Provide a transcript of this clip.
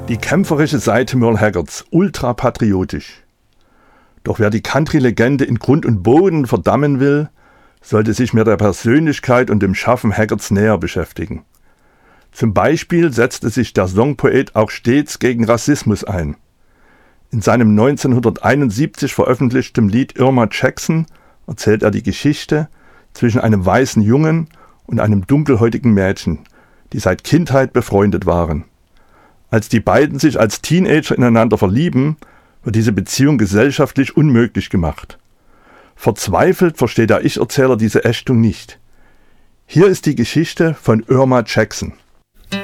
Die kämpferische Seite Merle Haggards, ultrapatriotisch. Doch wer die Country-Legende in Grund und Boden verdammen will, sollte sich mit der Persönlichkeit und dem Schaffen Haggards näher beschäftigen. Zum Beispiel setzte sich der Songpoet auch stets gegen Rassismus ein. In seinem 1971 veröffentlichten Lied Irma Jackson erzählt er die Geschichte zwischen einem weißen Jungen und einem dunkelhäutigen Mädchen, die seit Kindheit befreundet waren. Als die beiden sich als Teenager ineinander verlieben, wird diese Beziehung gesellschaftlich unmöglich gemacht. Verzweifelt versteht der Ich-Erzähler diese Ächtung nicht. Hier ist die Geschichte von Irma Jackson.